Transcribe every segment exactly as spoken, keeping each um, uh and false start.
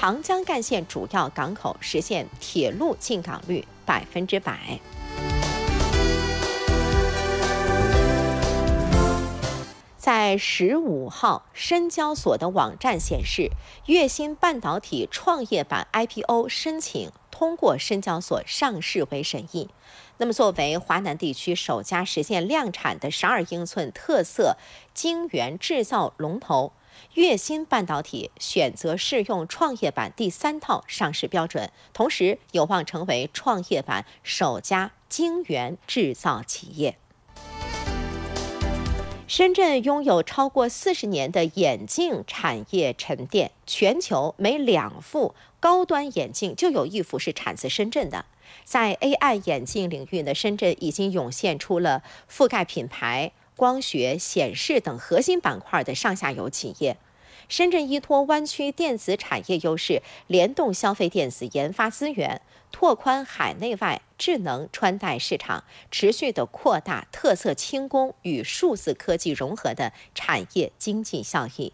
长江干线主要港口实现铁路进港率百分之百。在十五号，深交所的网站显示，粤新半导体创业板 I P O 申请通过深交所上市委审议。那么，作为华南地区首家实现量产的十二英寸特色晶圆制造龙头，粤新半导体选择适用创业板第三套上市标准，同时有望成为创业板首家晶圆制造企业。深圳拥有超过四十年的眼镜产业沉淀，全球每两副高端眼镜就有一副是产自深圳的。在 A I 眼镜领域呢，深圳已经涌现出了覆盖品牌、光学、显示等核心板块的上下游企业。深圳依托湾区电子产业优势，联动消费电子研发资源，拓宽海内外智能穿戴市场，持续的扩大特色轻工与数字科技融合的产业经济效益。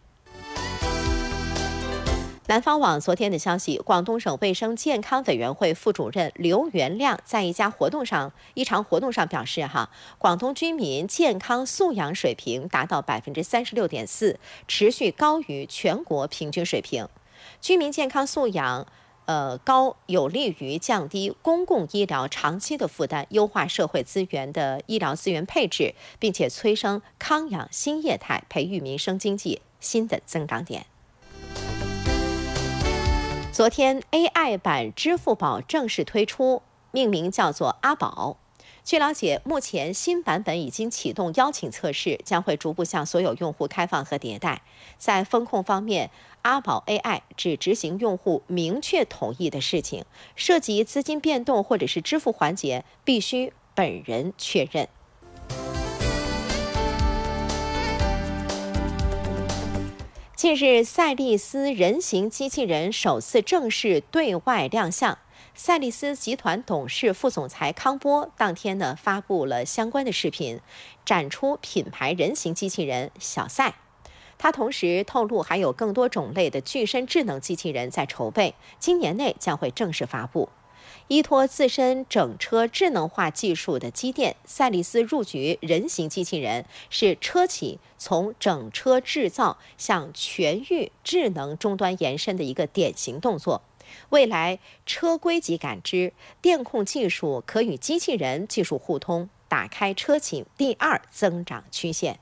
南方网昨天的消息，广东省卫生健康委员会副主任刘元亮在一家活动上，一场活动上表示，哈，广东居民健康素养水平达到百分之三十六点四，持续高于全国平均水平。居民健康素养呃高，有利于降低公共医疗长期的负担，优化社会资源的医疗资源配置，并且催生康养新业态，培育民生经济新的增长点。昨天 A I 版支付宝正式推出，命名叫做阿宝。据了解，目前新版本已经启动邀请测试，将会逐步向所有用户开放和迭代。在风控方面，阿宝 A I 只执行用户明确同意的事情，涉及资金变动或者是支付环节，必须本人确认。近日，赛力斯人形机器人首次正式对外亮相。赛力斯集团董事、副总裁康波当天呢发布了相关的视频，展出品牌人形机器人小赛。他同时透露，还有更多种类的具身智能机器人在筹备，今年内将会正式发布。依托自身整车智能化技术的积淀，赛力斯入局人形机器人是车企从整车制造向全域智能终端延伸的一个典型动作。未来车规级感知、电控技术可与机器人技术互通，打开车企第二增长曲线。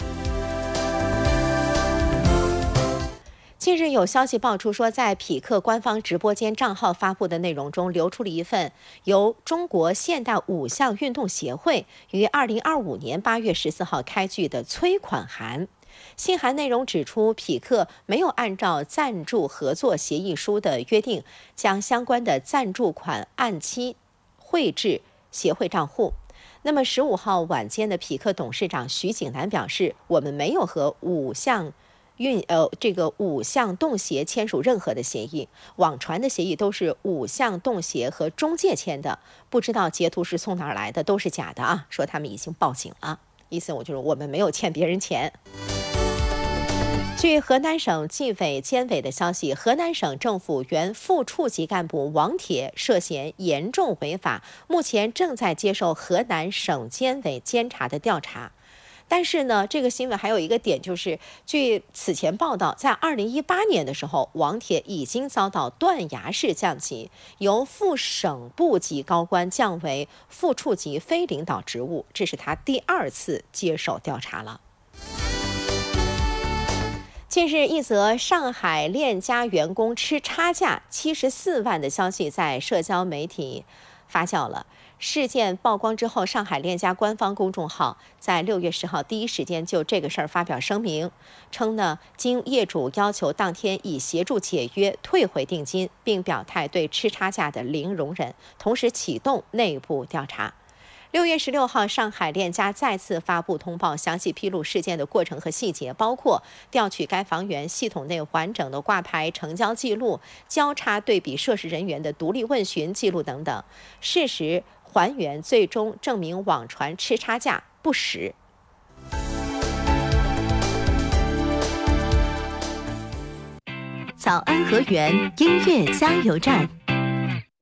近日有消息爆出说，在匹克官方直播间账号发布的内容中，流出了一份由中国现代五项运动协会于二零二五年八月十四号开具的催款函。信函内容指出，匹克没有按照赞助合作协议书的约定，将相关的赞助款按期汇至协会账户。那么十五号晚间的匹克董事长徐景南表示，我们没有和五项运呃，这个五项动协签署任何的协议，网传的协议都是五项动协和中介签的，不知道截图是从哪儿来的，都是假的啊！说他们已经报警了，意思我就是我们没有欠别人钱。据河南省纪委监委的消息，河南省政府原副处级干部王铁涉嫌严重违法，目前正在接受河南省监委监察的调查。但是呢，这个新闻还有一个点，就是据此前报道，在二零一八年的时候，王铁已经遭到断崖式降级，由副省部级高官降为副处级非领导职务，这是他第二次接受调查了。近日，一则上海链家员工吃差价七十四万的消息在社交媒体发酵了。事件曝光之后，上海链家官方公众号在六月十号第一时间就这个事儿发表声明，称呢，经业主要求，当天已协助解约退回定金，并表态对吃差价的零容忍，同时启动内部调查。六月十六号，上海链家再次发布通报，详细披露事件的过程和细节，包括调取该房源系统内完整的挂牌成交记录，交叉对比涉事人员的独立问询记录等等，事实还原，最终证明网传吃差价不实。 小安和园音乐加油站。